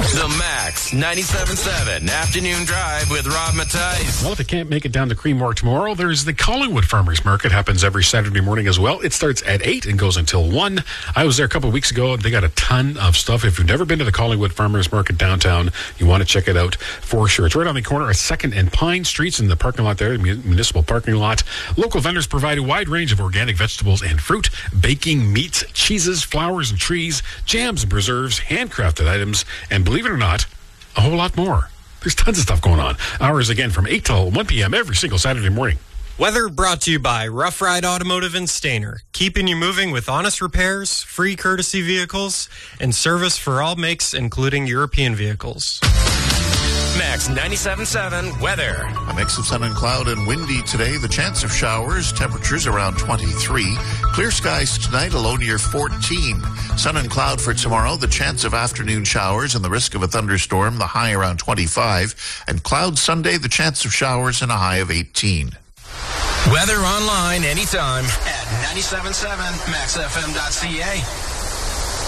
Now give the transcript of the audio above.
The Max 97.7 Afternoon Drive with Rob Matthijs. Well, if you can't make it down to Creemore tomorrow, there's the Collingwood Farmers Market. Happens every Saturday morning as well. It starts at 8 and goes until 1. I was there a couple of weeks ago, and they got a ton of stuff. If you've never been to the Collingwood Farmers Market downtown, you want to check it out for sure. It's right on the corner of 2nd and Pine Streets in the parking lot there, the municipal parking lot. Local vendors provide a wide range of organic vegetables and fruit, baking, meats, cheeses, flowers and trees, jams and preserves, handcrafted items, and believe it or not, a whole lot more. There's tons of stuff going on. Hours again from 8 till 1 p.m. every single Saturday morning. Weather brought to you by Rough Ride Automotive in Stayner. Keeping you moving with honest repairs, free courtesy vehicles, and service for all makes, including European vehicles. Max 97.7 weather. A mix of sun and cloud and windy today. The chance of showers. Temperatures around 23. Clear skies tonight, a low near 14. Sun and cloud for tomorrow. The chance of afternoon showers and the risk of a thunderstorm. The high around 25. And cloud Sunday, the chance of showers and a high of 18. Weather online anytime at 97.7maxfm.ca.